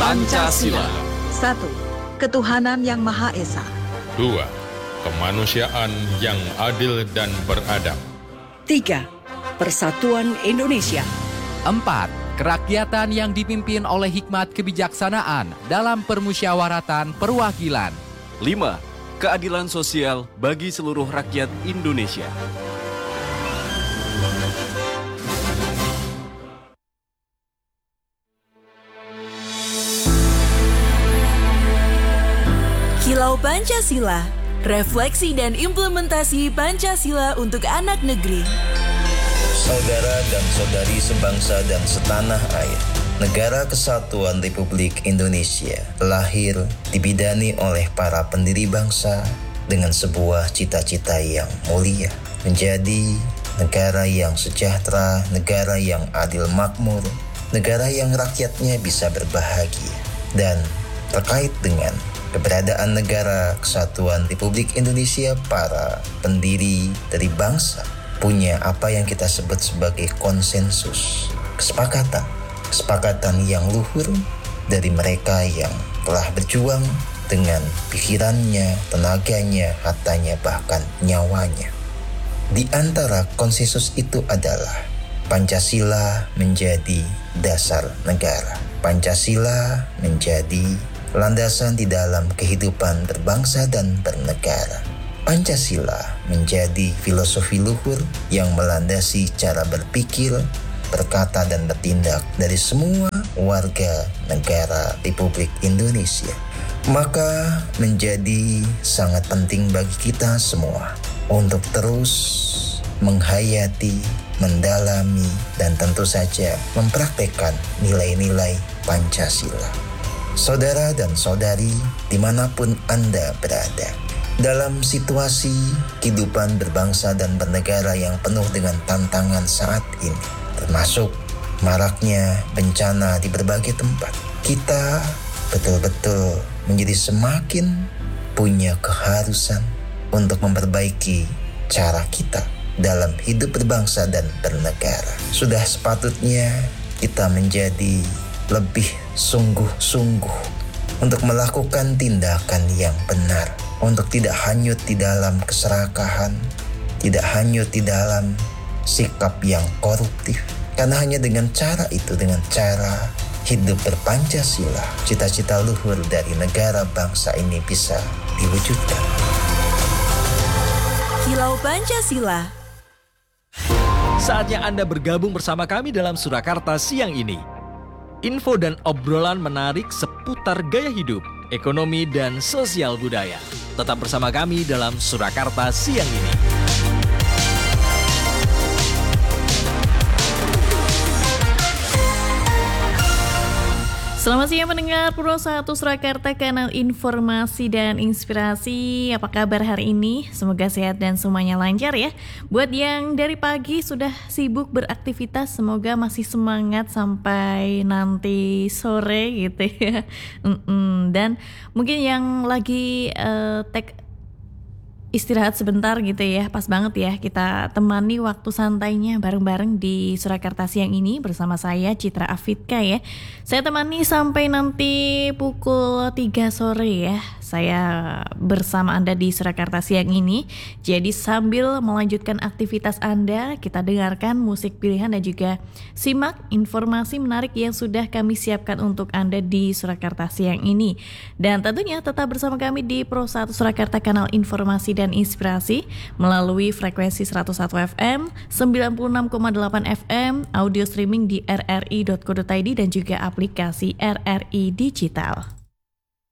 Pancasila. 1. Ketuhanan yang Maha Esa. 2. Kemanusiaan yang adil dan beradab. 3. Persatuan Indonesia. 4. Kerakyatan yang dipimpin oleh hikmat kebijaksanaan dalam permusyawaratan perwakilan. 5. Keadilan sosial bagi seluruh rakyat Indonesia. Kilau Pancasila, refleksi dan implementasi Pancasila untuk anak negeri. Saudara dan saudari sebangsa dan setanah air, Negara Kesatuan Republik Indonesia lahir dibidani oleh para pendiri bangsa dengan sebuah cita-cita yang mulia, menjadi negara yang sejahtera, negara yang adil makmur, negara yang rakyatnya bisa berbahagia. Dan terkait dengan keberadaan Negara Kesatuan Republik Indonesia, para pendiri dari bangsa punya apa yang kita sebut sebagai konsensus, kesepakatan yang luhur dari mereka yang telah berjuang dengan pikirannya, tenaganya, hartanya, bahkan nyawanya. Di antara konsensus itu adalah Pancasila menjadi dasar negara. Pancasila menjadi landasan di dalam kehidupan berbangsa dan bernegara. Pancasila menjadi filosofi luhur yang melandasi cara berpikir, berkata dan bertindak dari semua warga negara Republik Indonesia. Maka menjadi sangat penting bagi kita semua untuk terus menghayati, mendalami, dan tentu saja mempraktekkan nilai-nilai Pancasila. Saudara dan saudari, dimanapun Anda berada, dalam situasi kehidupan berbangsa dan bernegara yang penuh dengan tantangan saat ini, termasuk maraknya bencana di berbagai tempat, kita betul-betul menjadi semakin punya keharusan untuk memperbaiki cara kita dalam hidup berbangsa dan bernegara. Sudah sepatutnya kita menjadi lebih sungguh-sungguh untuk melakukan tindakan yang benar, untuk tidak hanyut di dalam keserakahan, tidak hanyut di dalam sikap yang koruptif. Karena hanya dengan cara itu, dengan cara hidup berpancasila, cita-cita luhur dari negara bangsa ini bisa diwujudkan. Kilau Pancasila. Saatnya Anda bergabung bersama kami dalam Surakarta siang ini. Info dan obrolan menarik seputar gaya hidup, ekonomi, dan sosial budaya. Tetap bersama kami dalam Surakarta siang ini. Selamat siang pendengar Pro 1 Surakarta, kanal informasi dan inspirasi. Apa kabar hari ini? Semoga sehat dan semuanya lancar ya. Buat yang dari pagi sudah sibuk beraktivitas, semoga masih semangat sampai nanti sore gitu ya. Dan mungkin yang lagi istirahat sebentar gitu ya, pas banget ya kita temani waktu santainya bareng-bareng di Surakarta siang ini bersama saya Citra Afidka ya. Saya temani sampai nanti pukul 3 sore ya. Saya bersama Anda di Surakarta siang ini. Jadi sambil melanjutkan aktivitas Anda, kita dengarkan musik pilihan dan juga simak informasi menarik yang sudah kami siapkan untuk Anda di Surakarta siang ini. Dan tentunya tetap bersama kami di Pro 1 Surakarta, kanal informasi dan inspirasi melalui frekuensi 101 FM, 96,8 FM, audio streaming di rri.co.id dan juga aplikasi RRI Digital.